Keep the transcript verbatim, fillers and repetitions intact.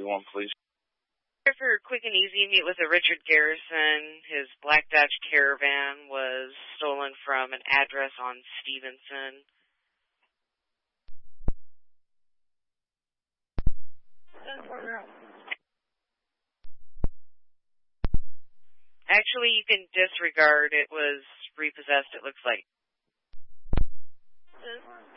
one, please. For quick and easy, meet with a Richard Garrison. His black Dodge Caravan was stolen from an address on Stevenson. Actually, you can disregard. It was repossessed, it looks like.